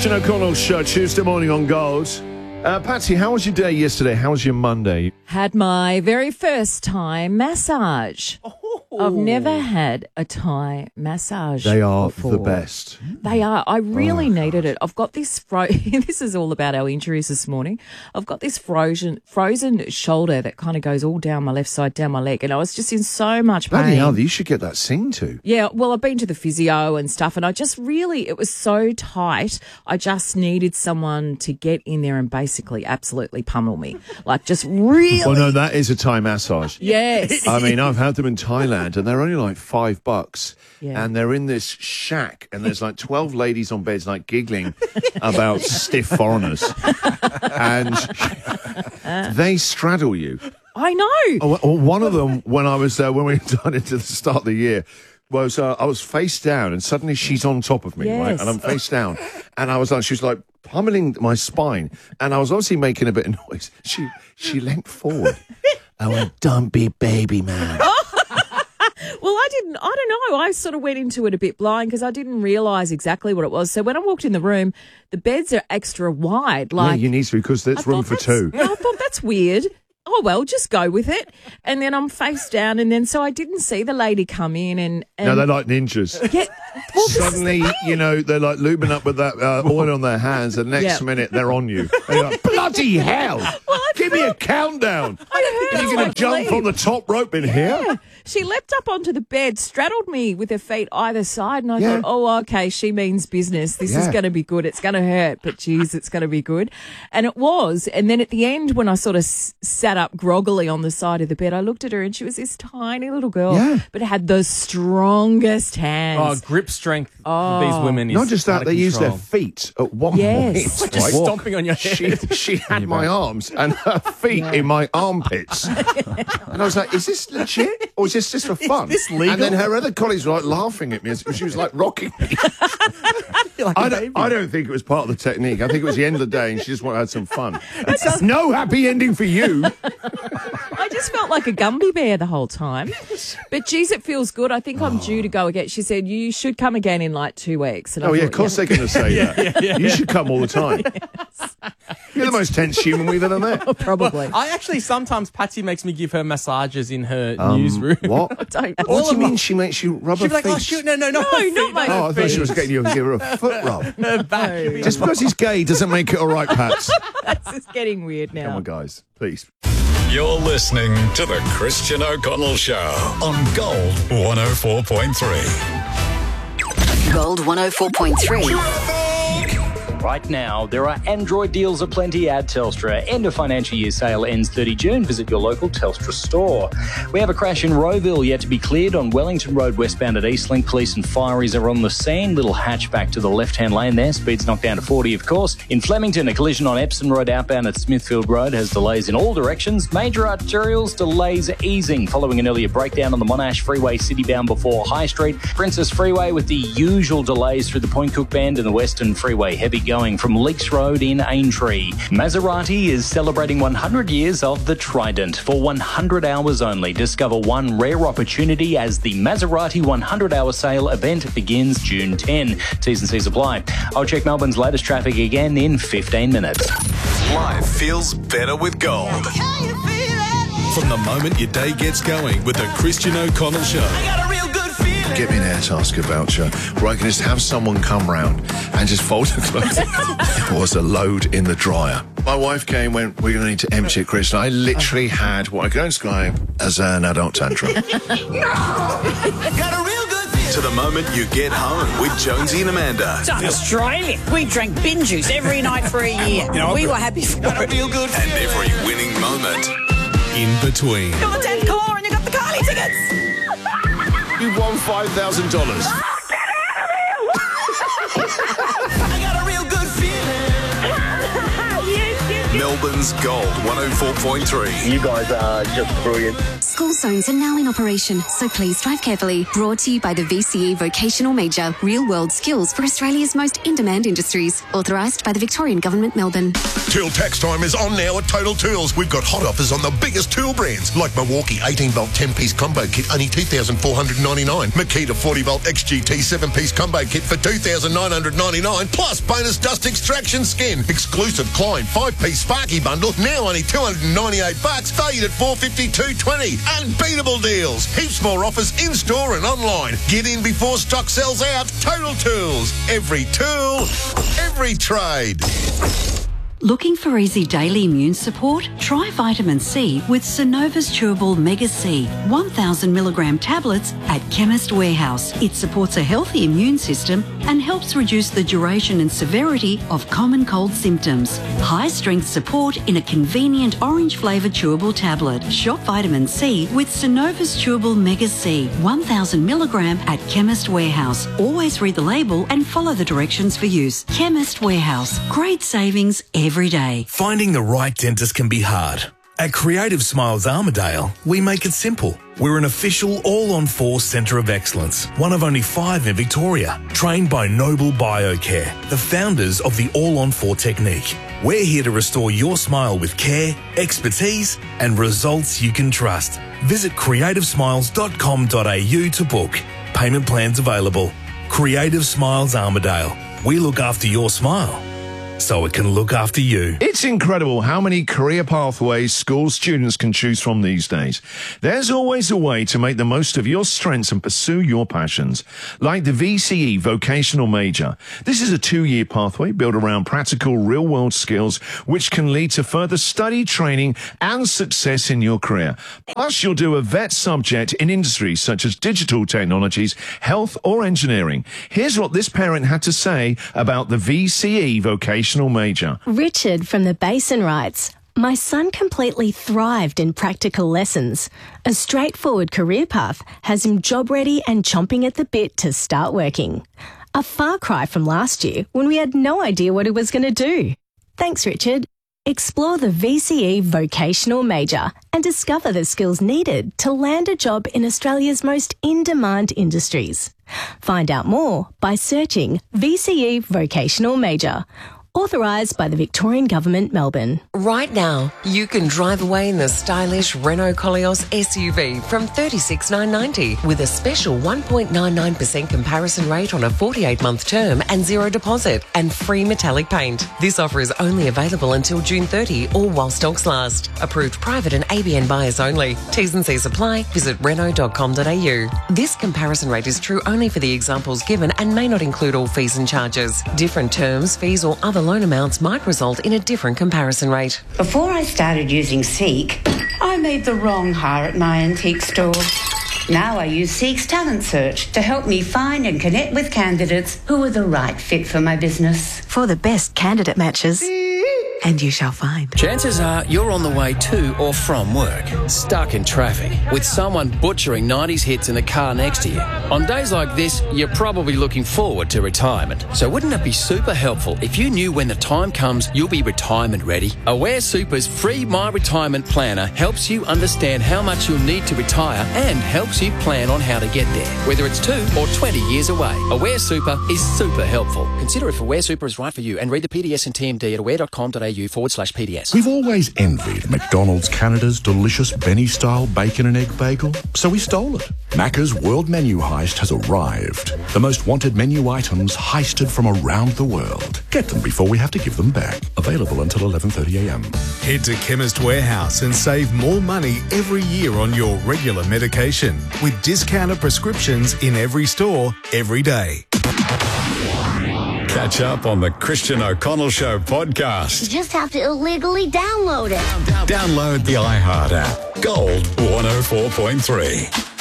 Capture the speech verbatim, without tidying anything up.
Christian O'Connell Show, Tuesday morning on Gold. Uh, Patsy, how was your day yesterday? How was your Monday? Had my very first Thai massage. Oh. I've never had a Thai massage They are before. the best. They are. I really Oh, needed God. it. I've got this fro- this is all about our injuries this morning. I've got this frozen frozen shoulder that kind of goes all down my left side, down my leg, and I was just in so much pain. Bloody hell, you should get that seen to. Yeah, well, I've been to the physio and stuff, and I just really, it was so tight. I just needed someone to get in there and basically absolutely pummel me. Like, just really. Well, no, that is a Thai massage. Yes. I mean, I've had them in Thailand, and they're only like five bucks. Yeah. And they're in this shack, and there's like twelve ladies on beds, like giggling about stiff foreigners. And they straddle you. I know. Oh, well, one of them, when I was uh, when we done it at the start of the year, was uh, I was face down, and suddenly she's on top of me, Yes. right? And I'm face down, and I was like, she was like pummeling my spine, and I was obviously making a bit of noise. She she leant forward. I went, "Don't be baby man." Well, I didn't, I don't know. I sort of went into it a bit blind because I didn't realise exactly what it was. So when I walked in the room, the beds are extra wide. Like, yeah, you need to because there's I room thought for two. that's- I thought that's weird. Oh, well, just go with it. And then I'm face down. And then so I didn't see the lady come in. And, and No, they're like ninjas. yeah, well, this is the Suddenly, thing. you know, they're like lubing up with that uh, oil on their hands, and next Yeah. minute they're on you. And you're like, bloody hell! I Give me a countdown. I heard Are you her, going I to jump believe. from the top rope in here? Yeah. She leapt up onto the bed, straddled me with her feet either side, and I Yeah. thought, oh, okay, she means business. This is Yeah. going to be good. It's going to hurt, but geez, it's going to be good. And it was. And then at the end, when I sort of s- sat up groggily on the side of the bed, I looked at her and she was this tiny little girl, Yeah. but had the strongest Oh, hands. grip strength Oh. for these women is Not just out that, of they use their control. feet at one Yes. point. Just right? stomping on your She, head. she had my arms and her feet in my armpits. And I was like, is this legit? Or is this just for fun? this legal? And then her other colleagues were like laughing at me as she was like rocking me. Like a I baby. don't, I don't think it was part of the technique. I think it was the end of the day and she just wanted to have some fun. It's no happy ending for you. I just felt like a Gumby bear the whole time. But geez, it feels good. I think I'm due to go again. She said, you should come again in like two weeks. And I Oh, yeah, thought, of course they're going to say that. You should come all the time. You're the most tense human we've ever met. Probably. I actually sometimes Patsy makes me give her massages in her Um, newsroom. What? Don't. What All do you of my- mean she makes you rub She'd her be like, feet? oh shoot, no, no, no, No, her feet, not my- Oh, I thought she was feet. getting you to give her a foot rub. Her back. Just because he's gay doesn't make it all right, Pats. This is getting weird now. Come on, guys, please. You're listening to the Christian O'Connell Show on Gold one oh four point three. Gold one oh four point three. Right now, there are Android deals aplenty at Telstra. End of financial year sale ends thirtieth of June. Visit your local Telstra store. We have a crash in Rowville yet to be cleared on Wellington Road westbound at Eastlink. Police and fireys are on the scene. Little hatchback to the left-hand lane there. Speed's knocked down to forty, of course. In Flemington, a collision on Epsom Road outbound at Smithfield Road has delays in all directions. Major arterials delays easing following an earlier breakdown on the Monash Freeway citybound before High Street. Princess Freeway with the usual delays through the Point Cook Bend and the Western Freeway. Heavy going from Leaks Road in Aintree. Maserati is celebrating one hundred years of the Trident. For one hundred hours only, discover one rare opportunity as the Maserati one hundred hour sale event begins June tenth. T's and C's apply. I'll check Melbourne's latest traffic again in fifteen minutes. Life feels better with Gold. From the moment your day gets going with the Christian O'Connell Show. Get me an air tasker voucher where I can just have someone come round and just fold the clothes. It was a load in the dryer. My wife came and went, we're going to need to empty it, Chris. And I literally had what I can describe as an adult tantrum. To the moment you get home with Jonesy and Amanda. It's Australia. We drank bin juice every night for a year. we were happy for it. And every winning moment in between. You got the tenth car and you got the Carly tickets. You've won five thousand dollars. Melbourne's Melbourne's Gold one oh four point three. You guys are just brilliant. School zones are now in operation, so please drive carefully. Brought to you by the V C E Vocational Major. Real-world skills for Australia's most in-demand industries. Authorised by the Victorian Government, Melbourne. Tool tax time is on now at Total Tools. We've got hot offers on the biggest tool brands, like Milwaukee eighteen volt ten piece combo kit, only two thousand four hundred ninety-nine dollars. Makita forty volt X G T seven piece combo kit for two thousand nine hundred ninety-nine dollars, plus bonus dust extraction skin. Exclusive Klein five piece Sparky bundle, now only two hundred ninety-eight bucks, valued at four fifty-two twenty. Unbeatable deals. Heaps more offers in-store and online. Get in before stock sells out. Total Tools. Every tool, every trade. Looking for easy daily immune support? Try vitamin C with Synova's Chewable Mega C, one thousand milligram tablets at Chemist Warehouse. It supports a healthy immune system and helps reduce the duration and severity of common cold symptoms. High-strength support in a convenient orange-flavoured chewable tablet. Shop vitamin C with Synova's Chewable Mega C, one thousand milligram at Chemist Warehouse. Always read the label and follow the directions for use. Chemist Warehouse. Great savings every every day. Finding the right dentist can be hard. At Creative Smiles Armidale, we make it simple. We're an official all-on-four centre of excellence, one of only five in Victoria, trained by Noble Biocare, the founders of the all-on-four technique. We're here to restore your smile with care, expertise and results you can trust. Visit creative smiles dot com dot a u to book. Payment plans available. Creative Smiles Armidale. We look after your smile, so it can look after you. It's incredible how many career pathways school students can choose from these days. There's always a way to make the most of your strengths and pursue your passions, like the V C E Vocational Major. This is a two-year pathway built around practical real-world skills which can lead to further study, training and success in your career. Plus, you'll do a vet subject in industries such as digital technologies, health or engineering. Here's what this parent had to say about the V C E Vocational Major. Richard from the Basin writes, my son completely thrived in practical lessons. A straightforward career path has him job ready and chomping at the bit to start working. A far cry from last year when we had no idea what he was going to do. Thanks, Richard. Explore the V C E Vocational Major and discover the skills needed to land a job in Australia's most in-demand industries. Find out more by searching V C E Vocational Major. Authorised by the Victorian Government, Melbourne. Right now, you can drive away in the stylish Renault Koleos S U V from thirty-six thousand nine hundred ninety dollars with a special one point nine nine percent comparison rate on a forty-eight month term and zero deposit and free metallic paint. This offer is only available until June thirtieth or while stocks last. Approved private and A B N buyers only. T's and C's apply. Visit renault dot com dot a u. This comparison rate is true only for the examples given and may not include all fees and charges. Different terms, fees or other loan amounts might result in a different comparison rate. Before I started using Seek, I made the wrong hire at my antique store. Now I use Seek's Talent Search to help me find and connect with candidates who are the right fit for my business. For the best candidate matches. And you shall find. Chances are you're on the way to or from work, stuck in traffic, with someone butchering nineties hits in the car next to you. On days like this, you're probably looking forward to retirement. So wouldn't it be super helpful if you knew when the time comes you'll be retirement ready? Aware Super's free My Retirement Planner helps you understand how much you'll need to retire and helps you plan on how to get there, whether it's two or twenty years away. Aware Super is super helpful. Consider if Aware Super is right for you and read the P D S and T M D at aware dot com dot a u forward slash P D S. We've always envied McDonald's Canada's delicious Benny-style bacon and egg bagel, so we stole it. Macca's World Menu Heist has arrived. The most wanted menu items heisted from around the world. Get them before we have to give them back. Available until eleven thirty a m. Head to Chemist Warehouse and save more money every year on your regular medication with discounted prescriptions in every store, every day. Catch up on the Christian O'Connell Show podcast. You just have to illegally download it. Download the iHeart app. Gold one oh four point three.